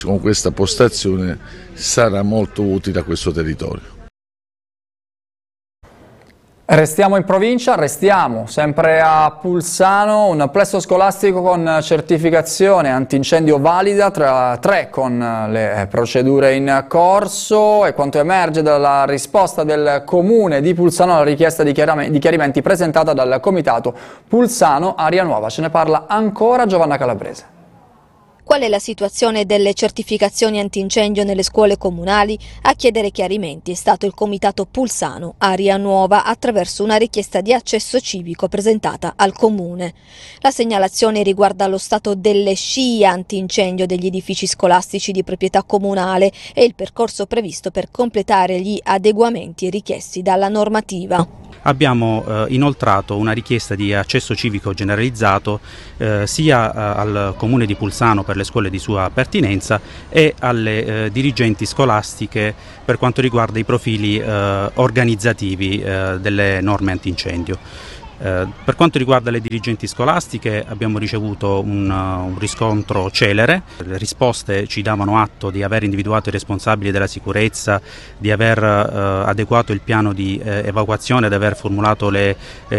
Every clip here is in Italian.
Con questa postazione sarà molto utile a questo territorio. Restiamo in provincia, restiamo sempre a Pulsano, un plesso scolastico con certificazione antincendio valida, tra 3 con le procedure in corso, e quanto emerge dalla risposta del comune di Pulsano alla richiesta di chiarimenti presentata dal comitato Pulsano Aria Nuova. Ce ne parla ancora Giovanna Calabrese. Qual è la situazione delle certificazioni antincendio nelle scuole comunali? A chiedere chiarimenti è stato il comitato Pulsano Aria Nuova attraverso una richiesta di accesso civico presentata al comune. La segnalazione riguarda lo stato delle scie antincendio degli edifici scolastici di proprietà comunale e il percorso previsto per completare gli adeguamenti richiesti dalla normativa. Abbiamo inoltrato una richiesta di accesso civico generalizzato sia al Comune di Pulsano per le scuole di sua pertinenza e alle dirigenti scolastiche per quanto riguarda i profili organizzativi delle norme antincendio. Per quanto riguarda le dirigenti scolastiche abbiamo ricevuto un riscontro celere, le risposte ci davano atto di aver individuato i responsabili della sicurezza, di aver adeguato il piano di evacuazione, di aver formulato le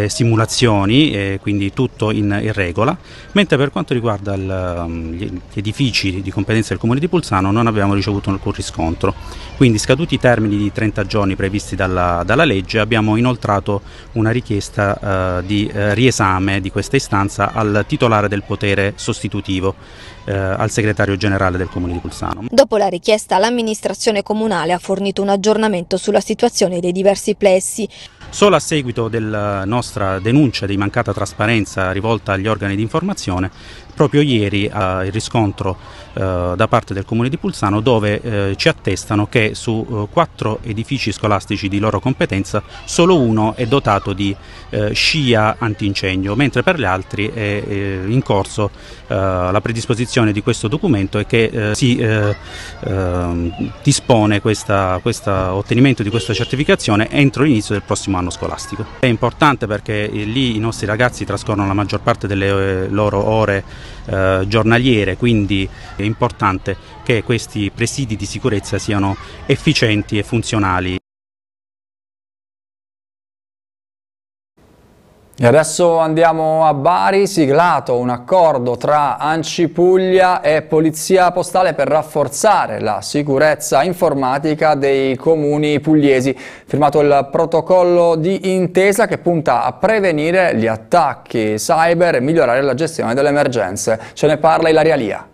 simulazioni, quindi tutto in regola, mentre per quanto riguarda gli edifici di competenza del Comune di Pulsano non abbiamo ricevuto alcun riscontro. Quindi, scaduti i termini di 30 giorni previsti dalla legge, abbiamo inoltrato una richiesta di riesame di questa istanza al titolare del potere sostitutivo, al segretario generale del Comune di Pulsano. Dopo la richiesta, l'amministrazione comunale ha fornito un aggiornamento sulla situazione dei diversi plessi. Solo a seguito della nostra denuncia di mancata trasparenza rivolta agli organi di informazione, proprio ieri il riscontro da parte del Comune di Pulsano, dove ci attestano che su 4 edifici scolastici di loro competenza solo uno è dotato di scia antincendio, mentre per gli altri è in corso la predisposizione di questo documento e che si dispone questo ottenimento di questa certificazione entro l'inizio del prossimo anno scolastico. È importante perché lì i nostri ragazzi trascorrono la maggior parte delle loro ore giornaliere, quindi è importante che questi presidi di sicurezza siano efficienti e funzionali. E adesso andiamo a Bari, siglato un accordo tra ANCI Puglia e Polizia Postale per rafforzare la sicurezza informatica dei comuni pugliesi. Firmato il protocollo di intesa che punta a prevenire gli attacchi cyber e migliorare la gestione delle emergenze. Ce ne parla Ilaria Lia.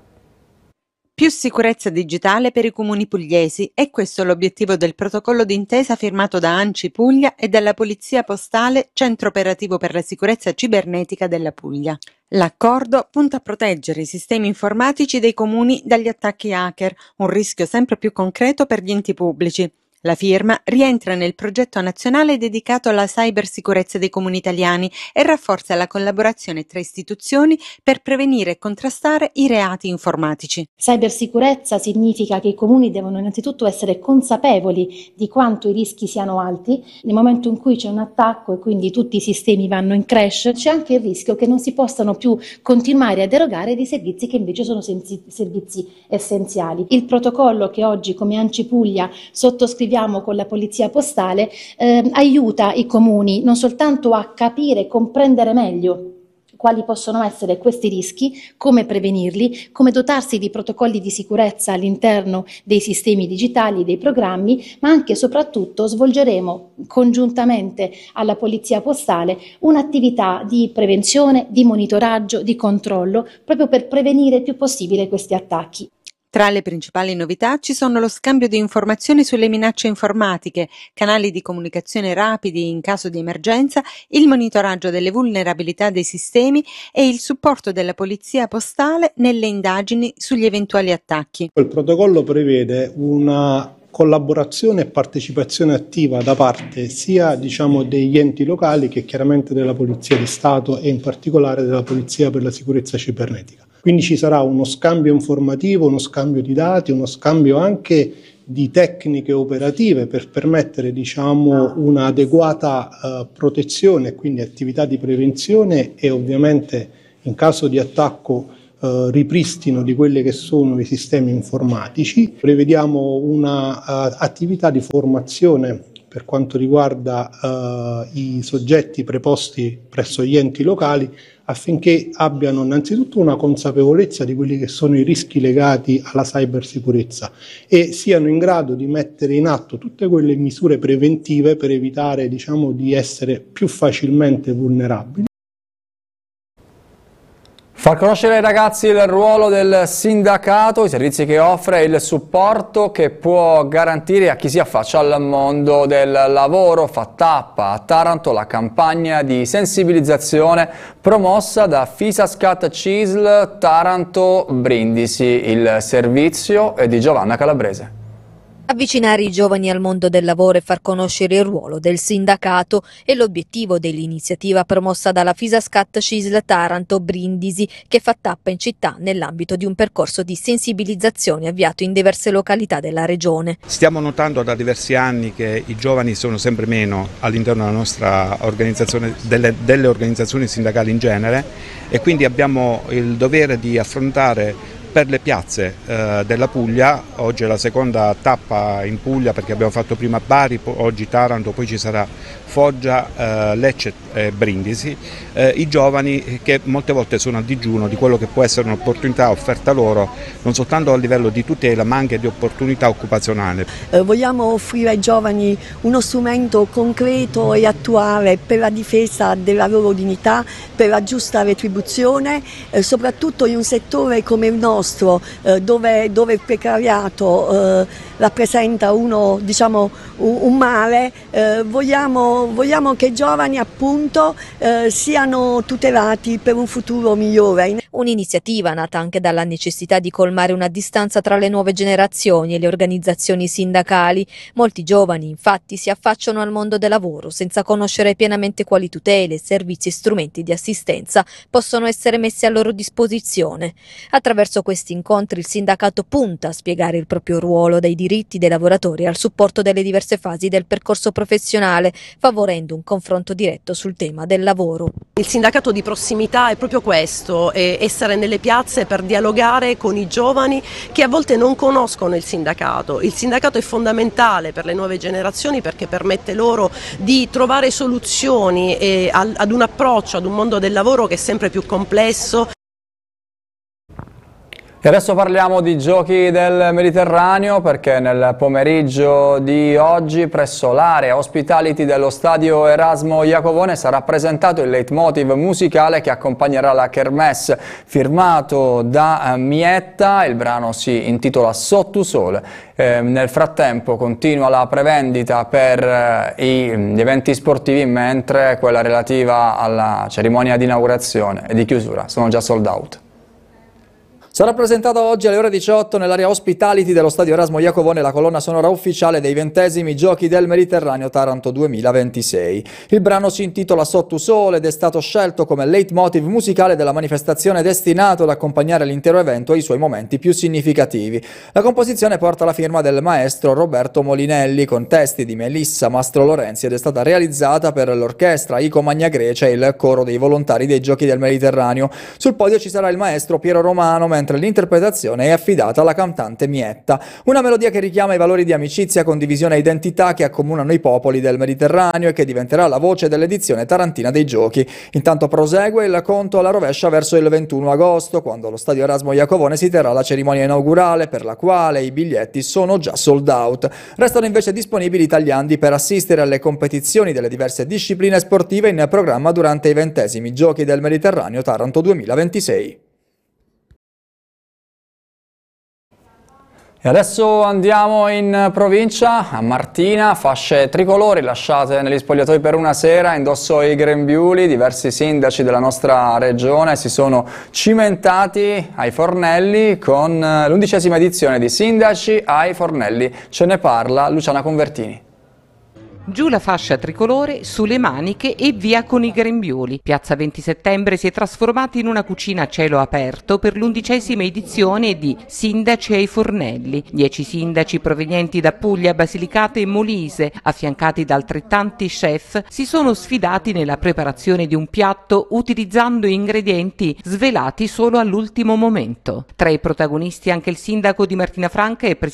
Più sicurezza digitale per i comuni pugliesi, è questo l'obiettivo del protocollo d'intesa firmato da ANCI Puglia e dalla Polizia Postale, Centro Operativo per la Sicurezza Cibernetica della Puglia. L'accordo punta a proteggere i sistemi informatici dei comuni dagli attacchi hacker, un rischio sempre più concreto per gli enti pubblici. La firma rientra nel progetto nazionale dedicato alla cybersicurezza dei comuni italiani e rafforza la collaborazione tra istituzioni per prevenire e contrastare i reati informatici. Cybersicurezza significa che i comuni devono innanzitutto essere consapevoli di quanto i rischi siano alti. Nel momento in cui c'è un attacco e quindi tutti i sistemi vanno in crash, c'è anche il rischio che non si possano più continuare ad erogare dei servizi che invece sono servizi essenziali. Il protocollo che oggi come ANCI Puglia sottoscriviamo con la Polizia Postale aiuta i comuni non soltanto a capire e comprendere meglio quali possono essere questi rischi, come prevenirli, come dotarsi di protocolli di sicurezza all'interno dei sistemi digitali, dei programmi, ma anche e soprattutto svolgeremo congiuntamente alla Polizia Postale un'attività di prevenzione, di monitoraggio, di controllo, proprio per prevenire il più possibile questi attacchi. Tra le principali novità ci sono lo scambio di informazioni sulle minacce informatiche, canali di comunicazione rapidi in caso di emergenza, il monitoraggio delle vulnerabilità dei sistemi e il supporto della Polizia Postale nelle indagini sugli eventuali attacchi. Il protocollo prevede una collaborazione e partecipazione attiva da parte sia degli enti locali che chiaramente della Polizia di Stato e in particolare della Polizia per la Sicurezza Cibernetica. Quindi ci sarà uno scambio informativo, uno scambio di dati, uno scambio anche di tecniche operative per permettere un'adeguata protezione e quindi attività di prevenzione e ovviamente in caso di attacco ripristino di quelli che sono i sistemi informatici. Prevediamo una attività di formazione per quanto riguarda i soggetti preposti presso gli enti locali, affinché abbiano innanzitutto una consapevolezza di quelli che sono i rischi legati alla cybersicurezza e siano in grado di mettere in atto tutte quelle misure preventive per evitare, diciamo, di essere più facilmente vulnerabili. Far conoscere ai ragazzi il ruolo del sindacato, i servizi che offre, il supporto che può garantire a chi si affaccia al mondo del lavoro. Fa tappa a Taranto la campagna di sensibilizzazione promossa da Fisascat CISL Taranto Brindisi. Il servizio è di Giovanna Calabrese. Avvicinare i giovani al mondo del lavoro e far conoscere il ruolo del sindacato è l'obiettivo dell'iniziativa promossa dalla Fisascat CISL Taranto Brindisi, che fa tappa in città nell'ambito di un percorso di sensibilizzazione avviato in diverse località della regione. Stiamo notando da diversi anni che i giovani sono sempre meno all'interno della nostra organizzazione, delle organizzazioni sindacali in genere, e quindi abbiamo il dovere di affrontare per le piazze della Puglia. Oggi è la seconda tappa in Puglia, perché abbiamo fatto prima Bari, oggi Taranto, poi ci sarà Foggia, Lecce e Brindisi, i giovani che molte volte sono a digiuno di quello che può essere un'opportunità offerta loro, non soltanto a livello di tutela ma anche di opportunità occupazionale. Vogliamo offrire ai giovani uno strumento concreto e attuale per la difesa della loro dignità, per la giusta retribuzione, soprattutto in un settore come il nostro, dove il precariato rappresenta un male. Vogliamo che i giovani appunto siano tutelati per un futuro migliore. Un'iniziativa nata anche dalla necessità di colmare una distanza tra le nuove generazioni e le organizzazioni sindacali. Molti giovani infatti si affacciano al mondo del lavoro senza conoscere pienamente quali tutele, servizi e strumenti di assistenza possono essere messi a loro disposizione. Attraverso questi incontri il sindacato punta a spiegare il proprio ruolo, dai diritti dei lavoratori al supporto delle diverse fasi del percorso professionale, favorendo un confronto diretto sul tema del lavoro. Il sindacato di prossimità è proprio questo, essere nelle piazze per dialogare con i giovani che a volte non conoscono il sindacato. Il sindacato è fondamentale per le nuove generazioni perché permette loro di trovare soluzioni ad un approccio, ad un mondo del lavoro che è sempre più complesso. E adesso parliamo di Giochi del Mediterraneo, perché nel pomeriggio di oggi presso l'area Hospitality dello stadio Erasmo Iacovone sarà presentato il leitmotiv musicale che accompagnerà la Kermesse, firmato da Mietta. Il brano si intitola Sotto Sole. Nel frattempo continua la prevendita per gli eventi sportivi, mentre quella relativa alla cerimonia di inaugurazione e di chiusura sono già sold out. Sarà presentata oggi alle ore 18 nell'area Hospitality dello stadio Erasmo Iacovone la colonna sonora ufficiale dei 20esimi Giochi del Mediterraneo Taranto 2026. Il brano si intitola Sotto Sole ed è stato scelto come leitmotiv musicale della manifestazione, destinato ad accompagnare l'intero evento ai suoi momenti più significativi. La composizione porta la firma del maestro Roberto Molinelli, con testi di Melissa Mastro Lorenzi, ed è stata realizzata per l'orchestra Ico Magna Grecia e il coro dei volontari dei Giochi del Mediterraneo. Sul podio ci sarà il maestro Piero Romano, mentre l'interpretazione è affidata alla cantante Mietta. Una melodia che richiama i valori di amicizia, condivisione e identità che accomunano i popoli del Mediterraneo e che diventerà la voce dell'edizione tarantina dei Giochi. Intanto prosegue il conto alla rovescia verso il 21 agosto, quando allo stadio Erasmo Iacovone si terrà la cerimonia inaugurale, per la quale i biglietti sono già sold out. Restano invece disponibili i tagliandi per assistere alle competizioni delle diverse discipline sportive in programma durante i 20esimi Giochi del Mediterraneo Taranto 2026. E adesso andiamo in provincia, a Martina, fasce tricolori lasciate negli spogliatoi per una sera, indosso i grembiuli. Diversi sindaci della nostra regione si sono cimentati ai fornelli con l'11ª edizione di Sindaci ai Fornelli. Ce ne parla Luciana Convertini. Giù la fascia tricolore, su le maniche e via con i grembiuli. Piazza 20 Settembre si è trasformata in una cucina a cielo aperto per l'11ª edizione di Sindaci ai Fornelli. 10 sindaci provenienti da Puglia, Basilicata e Molise, affiancati da altrettanti chef, si sono sfidati nella preparazione di un piatto utilizzando ingredienti svelati solo all'ultimo momento. Tra i protagonisti anche il sindaco di Martina Franca e presidente